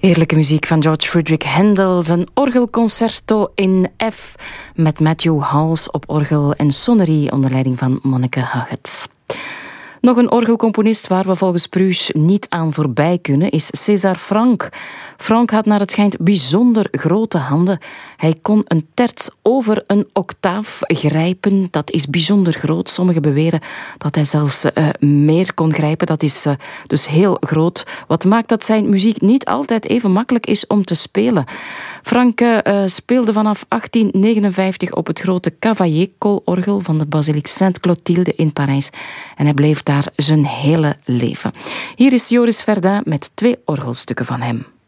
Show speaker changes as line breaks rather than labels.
Heerlijke muziek van George Friedrich Händel, zijn orgelconcerto in F met Matthew Hals op orgel en sonnerie onder leiding van Monneke Haget. Nog een orgelcomponist waar we volgens Pruus niet aan voorbij kunnen is César Franck. Franck had naar het schijnt bijzonder grote handen. Hij kon een terts over een octaaf grijpen. Dat is bijzonder groot. Sommigen beweren dat hij zelfs meer kon grijpen. Dat is dus heel groot. Wat maakt dat zijn muziek niet altijd even makkelijk is om te spelen. Franck speelde vanaf 1859 op het grote Cavaillé-koororgel van de basiliek Sainte-Clotilde in Parijs. En hij bleef daar zijn hele leven. Hier is Joris Verdun met 2 orgelstukken van hem.